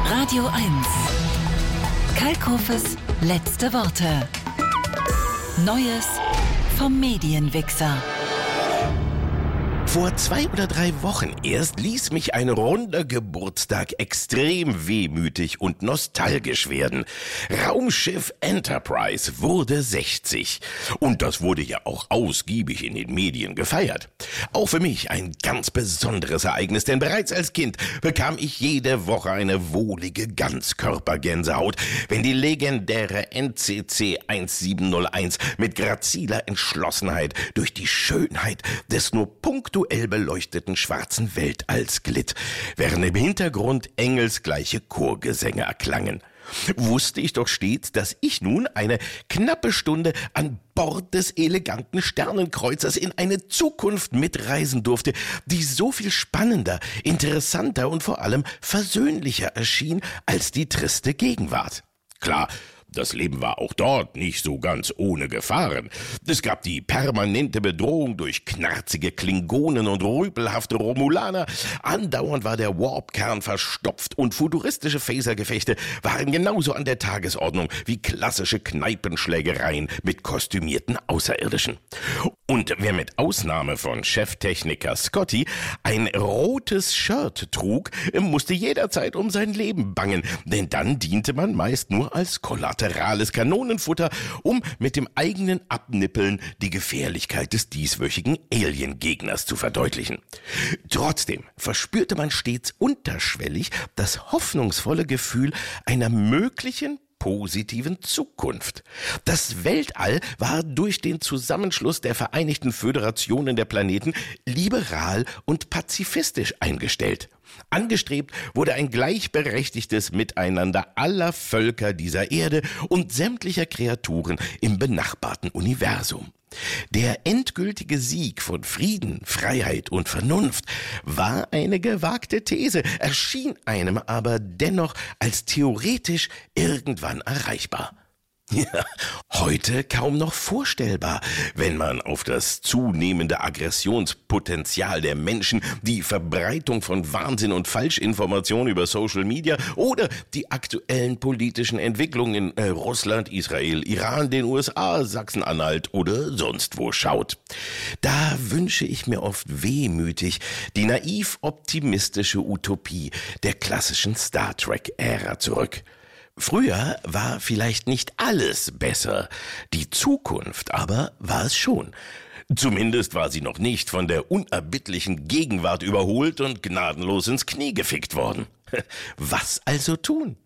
Radio 1. Kalkhofes letzte Worte. Neues vom Medienwichser. Vor 2 oder 3 Wochen erst ließ mich ein runder Geburtstag extrem wehmütig und nostalgisch werden. Raumschiff Enterprise wurde 60. Und das wurde ja auch ausgiebig in den Medien gefeiert. Auch für mich ein ganz besonderes Ereignis, denn bereits als Kind bekam ich jede Woche eine wohlige Ganzkörpergänsehaut, wenn die legendäre NCC 1701 mit graziler Entschlossenheit durch die Schönheit des nur punktuell beleuchteten schwarzen Weltalls glitt, während im Hintergrund engelsgleiche Chorgesänge erklangen. Wusste ich doch stets, dass ich nun eine knappe Stunde an Bord des eleganten Sternenkreuzers in eine Zukunft mitreisen durfte, die so viel spannender, interessanter und vor allem versöhnlicher erschien als die triste Gegenwart. Klar, das Leben war auch dort nicht so ganz ohne Gefahren. Es gab die permanente Bedrohung durch knarzige Klingonen und rüpelhafte Romulaner. Andauernd war der Warp-Kern verstopft und futuristische Phasergefechte waren genauso an der Tagesordnung wie klassische Kneipenschlägereien mit kostümierten Außerirdischen. Und wer mit Ausnahme von Cheftechniker Scotty ein rotes Shirt trug, musste jederzeit um sein Leben bangen, denn dann diente man meist nur als kollaterales Kanonenfutter, um mit dem eigenen Abnippeln die Gefährlichkeit des dieswöchigen Alien-Gegners zu verdeutlichen. Trotzdem verspürte man stets unterschwellig das hoffnungsvolle Gefühl einer möglichen positiven Zukunft. Das Weltall war durch den Zusammenschluss der Vereinigten Föderationen der Planeten liberal und pazifistisch eingestellt. Angestrebt wurde ein gleichberechtigtes Miteinander aller Völker dieser Erde und sämtlicher Kreaturen im benachbarten Universum. Der endgültige Sieg von Frieden, Freiheit und Vernunft war eine gewagte These, erschien einem aber dennoch als theoretisch irgendwann erreichbar. Ja, heute kaum noch vorstellbar, wenn man auf das zunehmende Aggressionspotenzial der Menschen, die Verbreitung von Wahnsinn und Falschinformationen über Social Media oder die aktuellen politischen Entwicklungen in Russland, Israel, Iran, den USA, Sachsen-Anhalt oder sonst wo schaut. Da wünsche ich mir oft wehmütig die naiv optimistische Utopie der klassischen Star Trek-Ära zurück. Früher war vielleicht nicht alles besser, die Zukunft aber war es schon. Zumindest war sie noch nicht von der unerbittlichen Gegenwart überholt und gnadenlos ins Knie gefickt worden. Was also tun?